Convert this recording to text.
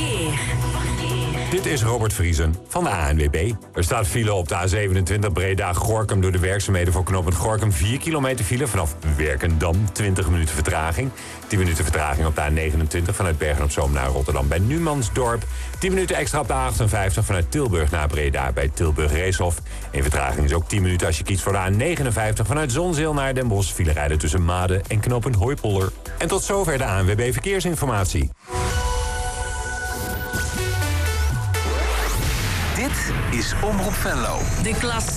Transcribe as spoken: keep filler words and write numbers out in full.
verkeer. Dit is Robert Vriesen van de A N W B. Er staat file op de A zevenentwintig Breda-Gorinchem door de werkzaamheden voor knooppunt Gorinchem. vier kilometer file vanaf Werkendam, twintig minuten vertraging. tien minuten vertraging op de A negenentwintig vanuit Bergen-op-Zoom naar Rotterdam bij Numansdorp. tien minuten extra op de A achtenvijftig vanuit Tilburg naar Breda bij Tilburg-Reeshof. En vertraging is ook tien minuten als je kiest voor de A negenenvijftig vanuit Zonzeel naar Den Bosch. File rijden tussen Maden en knooppunt Hooipolder. En tot zover de A N W B Verkeersinformatie. Dit is Omroep Venlo. De klas